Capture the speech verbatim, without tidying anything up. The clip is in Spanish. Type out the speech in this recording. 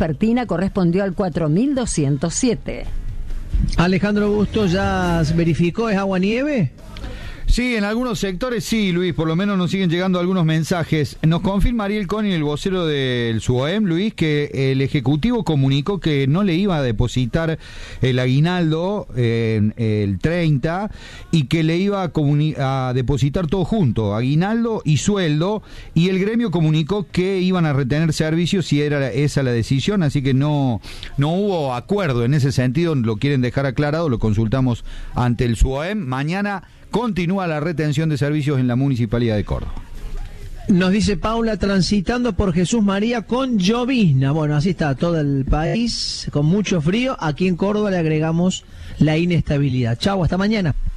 vespertina correspondió al cuatro mil doscientos siete. Alejandro Busto, ¿ya verificó? ¿Es agua-nieve? Sí, en algunos sectores sí, Luis, por lo menos nos siguen llegando algunos mensajes. Nos confirma Ariel Coni, el vocero del SUAEM, Luis, que el Ejecutivo comunicó que no le iba a depositar el aguinaldo eh, el treinta y que le iba a, comuni- a depositar todo junto, aguinaldo y sueldo, y el gremio comunicó que iban a retener servicios si era esa la decisión, así que no, no hubo acuerdo en ese sentido, lo quieren dejar aclarado, lo consultamos ante el SUAEM. Mañana continúa la retención de servicios en la Municipalidad de Córdoba. Nos dice Paula, transitando por Jesús María con llovizna. Bueno, así está todo el país, con mucho frío. Aquí en Córdoba le agregamos la inestabilidad. Chau, hasta mañana.